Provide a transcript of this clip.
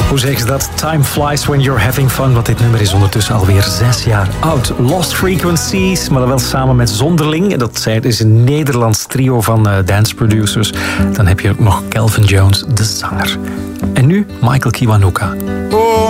Hoe zeggen ze dat? Time flies when you're having fun. Want dit nummer is ondertussen alweer 6 jaar oud. Lost Frequencies, maar dan wel samen met Zonderling. Dat is een Nederlands trio van dance producers. Dan heb je ook nog Calvin Jones, de zanger. En nu Michael Kiwanuka.